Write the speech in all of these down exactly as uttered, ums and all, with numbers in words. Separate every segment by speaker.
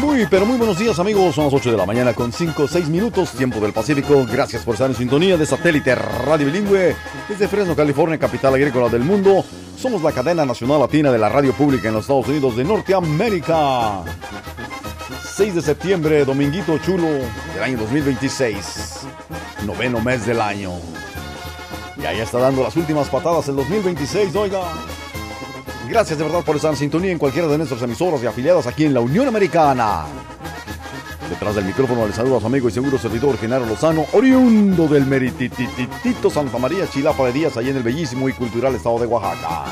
Speaker 1: Muy, pero muy buenos días, amigos. Son las ocho de la mañana con cinco o seis minutos, tiempo del Pacífico. Gracias por estar en sintonía de Satélite Radio Bilingüe desde Fresno, California, capital agrícola del mundo. Somos la cadena nacional latina de la radio pública en los Estados Unidos de Norteamérica. seis de septiembre, dominguito chulo del año dos mil veintiséis. Noveno mes del año. Y ahí está dando las últimas patadas el dos mil veintiséis, oiga. Gracias de verdad por estar en sintonía en cualquiera de nuestras emisoras y afiliadas aquí en la Unión Americana. Detrás del micrófono les saluda a su amigo y seguro servidor Genaro Lozano, oriundo del meritititito Santa María Chilapa de Díaz, allá en el bellísimo y cultural estado de Oaxaca.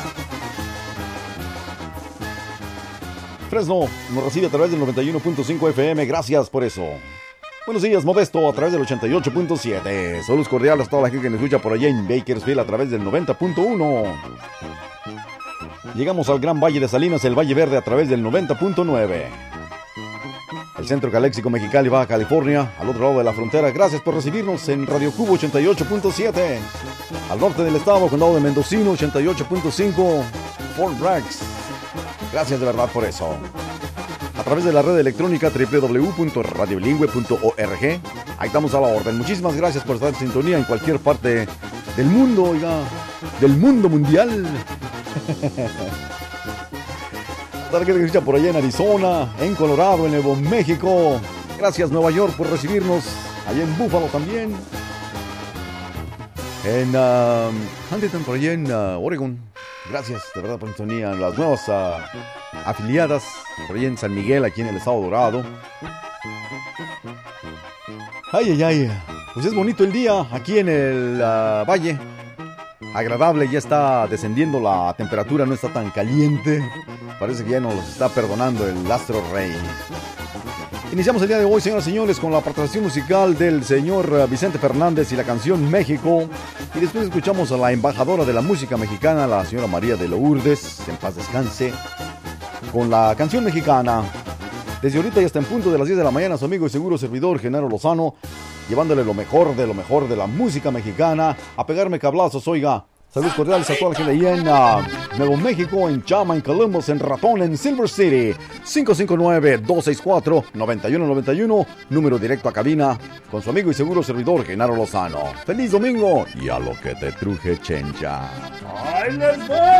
Speaker 1: Fresno nos recibe a través del noventa y uno punto cinco F M, gracias por eso. Buenos días, Modesto, a través del ochenta y ocho punto siete. Saludos cordiales a toda la gente que nos escucha por allá en Bakersfield a través del noventa punto uno. Llegamos al Gran Valle de Salinas, el Valle Verde, a través del noventa punto nueve. El Centro Caléxico Mexicali, Baja California, al otro lado de la frontera. Gracias por recibirnos en Radio Cubo ochenta y ocho punto siete. Al norte del estado, condado de Mendocino, ochenta y ocho punto cinco. Fort Bragg. Gracias de verdad por eso. A través de la red electrónica doble u doble u doble u punto radio bilingüe punto org. Ahí estamos a la orden. Muchísimas gracias por estar en sintonía en cualquier parte del mundo, oiga, del mundo mundial. Para que te escucha por allá en Arizona, en Colorado, en Nuevo México. Gracias, Nueva York, por recibirnos. Allá en Buffalo también. En uh, Huntington, por allá en uh, Oregon. Gracias, de verdad, por sintonía. Las nuevas uh, afiliadas, por allá en San Miguel, aquí en el Estado Dorado. Ay, ay, ay. Pues es bonito el día aquí en el uh, valle. Agradable, ya está descendiendo la temperatura, no está tan caliente. Parece que ya nos está perdonando el astro rey. Iniciamos el día de hoy, señoras y señores, con la participación musical del señor Vicente Fernández y la canción México. Y después escuchamos a la embajadora de la música mexicana, la señora María de Lourdes, en paz descanse, con la canción mexicana. Desde ahorita y hasta en punto de las diez de la mañana, su amigo y seguro servidor Genaro Lozano, llevándole lo mejor de lo mejor de la música mexicana, a pegarme cablazos, oiga. Saludos cordiales a toda la gente ahí en uh, Nuevo México, en Chama, en Columbus, en Ratón, en Silver City. cinco cinco nueve, dos seis cuatro, nueve uno nueve uno, número directo a cabina, con su amigo y seguro servidor Genaro Lozano. ¡Feliz domingo! Y a lo que te truje, chencha. ¡Ay, les voy!